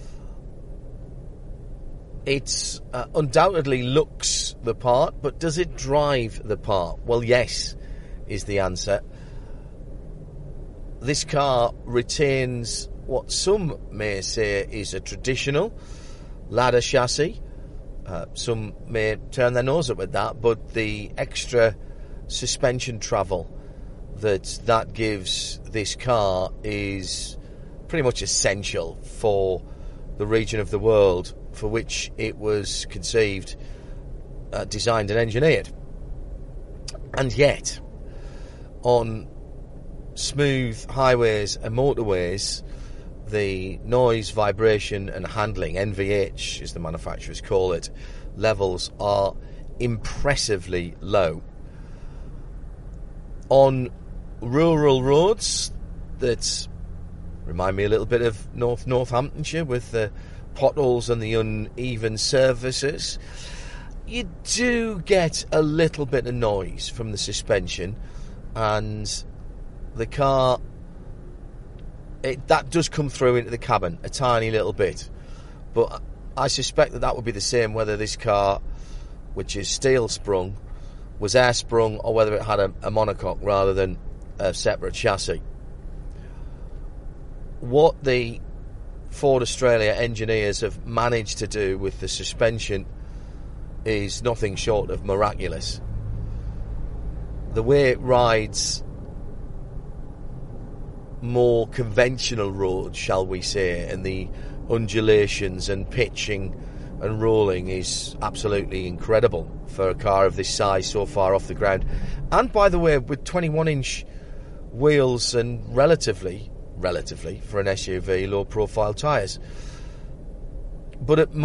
[SPEAKER 9] It uh, undoubtedly looks the part, but does it drive the part? Well, yes, is the answer. This car retains what some may say is a traditional ladder chassis. Uh, some may turn their nose up at that, but the extra suspension travel that that gives this car is pretty much essential for the region of the world for which it was conceived, uh, designed and engineered. And yet, on smooth highways and motorways, the noise, vibration and handling, N V H as the manufacturers call it, levels are impressively low. On rural roads that remind me a little bit of North Northamptonshire with the potholes and the uneven surfaces, you do get a little bit of noise from the suspension, and the car, it, that does come through into the cabin a tiny little bit. But I suspect that that would be the same whether this car, which is steel sprung, was air sprung or whether it had a, a monocoque rather than a separate chassis. What the Ford Australia engineers have managed to do with the suspension is nothing short of miraculous. The way it rides more conventional roads, shall we say, and the undulations and pitching and rolling is absolutely incredible for a car of this size so far off the ground. And by the way, with twenty-one inch wheels and relatively, relatively for an S U V, low profile tyres. But at